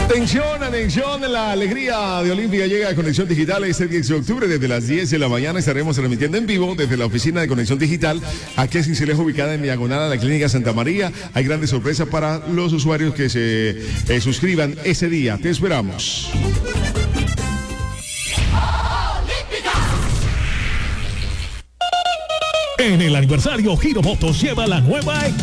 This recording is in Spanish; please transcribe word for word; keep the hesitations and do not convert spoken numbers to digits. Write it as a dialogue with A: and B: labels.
A: Atención, atención, la alegría de Olímpica llega a Conexión Digital este diez de octubre desde las diez de la mañana. Estaremos transmitiendo en vivo desde la oficina de Conexión Digital aquí en Cincelejo, ubicada en diagonal a la Clínica Santa María. Hay grandes sorpresas para los usuarios que se eh, suscriban ese día. Te esperamos.
B: En el aniversario, Giro Motos lleva la nueva